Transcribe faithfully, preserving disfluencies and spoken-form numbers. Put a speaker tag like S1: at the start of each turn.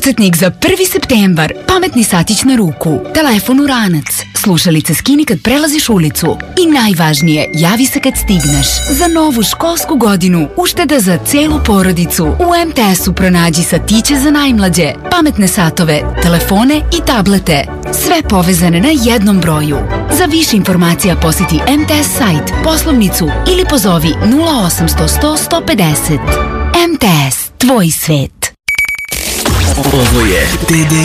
S1: Podsjetnik za prvi septembar. Pametni satić na ruku. Telefon u ranac. Slušalice skini kad prelaziš ulicu. I najvažnije, javi se kad stigneš. Za novu školsku godinu ušteda za celu porodicu. U em te esu pronađi satiće za najmlađe, pametne satove, telefone i tablete. Sve povezane na jednom broju. Za više informacija posjeti em te es sajt, poslovnicu ili pozovi nula osamsto sto sto pedeset. em te es, tvoj svet.
S2: Ovo je te de